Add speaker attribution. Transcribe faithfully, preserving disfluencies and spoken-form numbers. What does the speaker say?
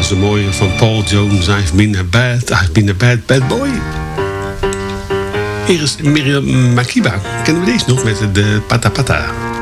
Speaker 1: de mooie van Paul Jones. I've been a bad, I've been a bad, bad boy. Hier is Miriam Makeba. Kennen we deze nog met de Pata Pata?